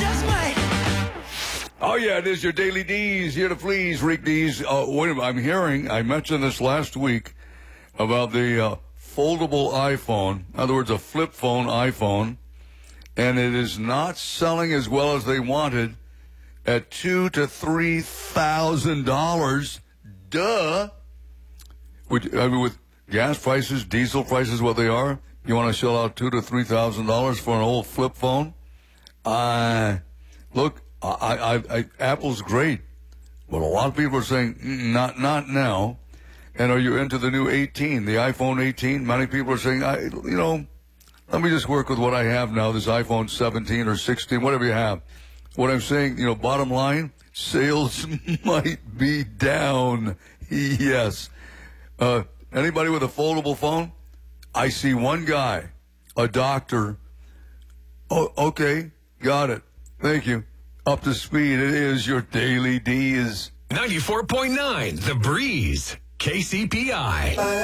just might. Oh, yeah, it is your Daily D's, here to please, Rick D's. Wait a minute, I mentioned this last week about the foldable iPhone, in other words, a flip phone iPhone, and it is not selling as well as they wanted at $2,000 to $3,000. Duh. With gas prices, diesel prices, what they are, you want to shell out $2,000 to $3,000 for an old flip phone? Look, Apple's great, but a lot of people are saying not now. And are you into the new 18, the iPhone 18? Many people are saying, let me just work with what I have now, this iPhone 17 or 16, whatever you have. What I'm saying, bottom line, sales might be down. Yes. Anybody with a foldable phone? I see one guy, a doctor. Oh, okay, got it. Thank you. Up to speed. It is your Daily D's. 94.9 The Breeze. KCPI.